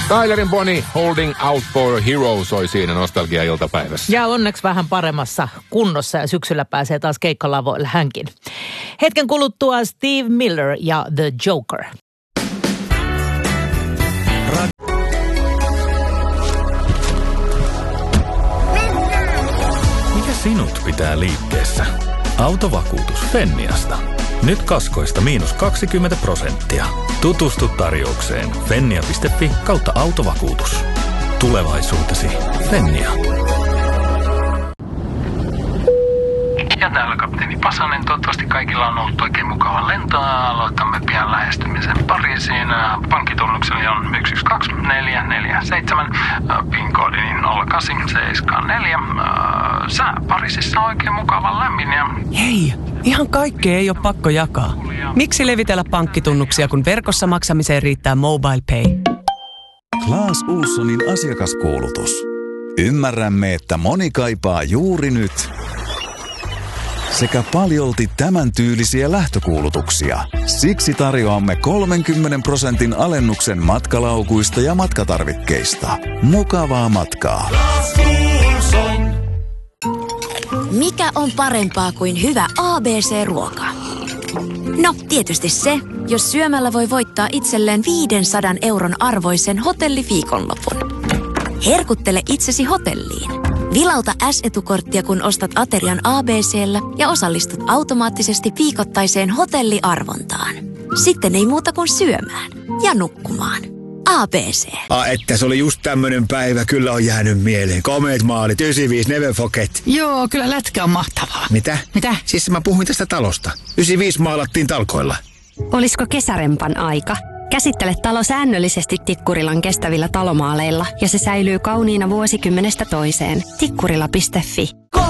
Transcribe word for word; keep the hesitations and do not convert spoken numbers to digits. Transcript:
Tylerin Bonnie, Holding Out for a Hero soi siinä nostalgia-iltapäivässä. Ja onneksi vähän paremmassa kunnossa ja syksyllä pääsee taas keikkalavoille hänkin. Hetken kuluttua Steve Miller ja The Joker. Mikä sinut pitää liikkeessä? Autovakuutus Fenniasta. Nyt kaskoista miinus kaksikymmentä prosenttia. Tutustu tarjoukseen fennia piste fi kautta autovakuutus. Tulevaisuutesi Fennia. Ja täällä kapteeni Pasanen. Toivottavasti kaikilla on ollut oikein mukava lento. Aloitamme pian lähestymisen Pariisiin. Pankkitunnukseni on yksi yksi kaksi neljä neljä seitsemän. PIN-koodini nolla kahdeksan seitsemän neljä. Sää Pariisissa on oikein mukava lämmin. Ja... Hei, ihan kaikkea ei ole pakko jakaa. Miksi levitellä pankkitunnuksia, kun verkossa maksamiseen riittää MobilePay? Clas Ohlsonin asiakaskuulutus. Ymmärrämme, että moni kaipaa juuri nyt sekä paljolti tämän tyylisiä lähtökuulutuksia. Siksi tarjoamme kolmenkymmenen prosentin alennuksen matkalaukuista ja matkatarvikkeista. Mukavaa matkaa! Mikä on parempaa kuin hyvä A B C-ruoka? No, tietysti se, jos syömällä voi voittaa itselleen viisisataa euron arvoisen hotelliviikonlopun. Herkuttele itsesi hotelliin. Vilauta S-etukorttia, kun ostat aterian A B C:llä ja osallistut automaattisesti viikoittaiseen hotelliarvontaan. Sitten ei muuta kuin syömään ja nukkumaan. A B C. Ah, että se oli just tämmönen päivä, kyllä on jäänyt mieleen. Komeet maalit, yhdeksänkymmentäviisi, never forget. Joo, kyllä lätkä on mahtavaa. Mitä? Mitä? Siis mä puhuin tästä talosta. yhdeksänkymmentäviisi maalattiin talkoilla. Olisiko kesärempan aika? Käsittele talo säännöllisesti Tikkurilan kestävillä talomaaleilla ja se säilyy kauniina vuosikymmenestä toiseen. Tikkurila piste fi.